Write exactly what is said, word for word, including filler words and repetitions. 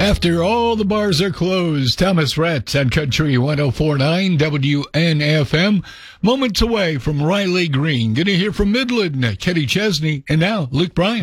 After all the bars are closed, Thomas Rhett on Country one oh four point nine W N F M. Moments away from Riley Green. Going to hear from Midland, Kenny Chesney, and now Luke Bryan.